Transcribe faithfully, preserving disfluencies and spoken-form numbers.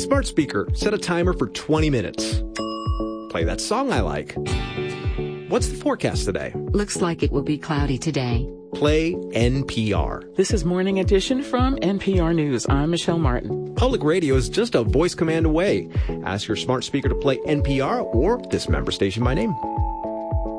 Smart speaker, set a timer for twenty minutes. Play that song I like. What's the forecast today? Looks like it will be cloudy today. Play N P R. This is Morning Edition from N P R News. I'm Michelle Martin. Public radio is just a voice command away. Ask your smart speaker to play N P R or this member station by name.